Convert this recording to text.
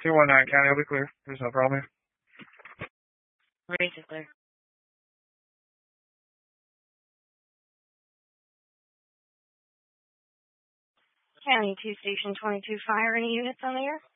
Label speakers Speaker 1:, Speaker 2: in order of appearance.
Speaker 1: 219 County will be clear. There's no problem here.
Speaker 2: Race is clear. County 2 Station 22 Fire. Any units on the air?